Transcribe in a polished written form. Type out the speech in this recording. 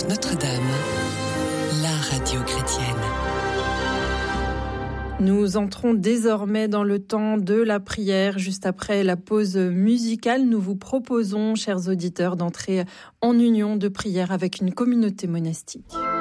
Radio Notre-Dame, la radio chrétienne. Nous entrons désormais dans le temps de la prière. Juste après la pause musicale, nous vous proposons, chers auditeurs, d'entrer en union de prière avec une communauté monastique.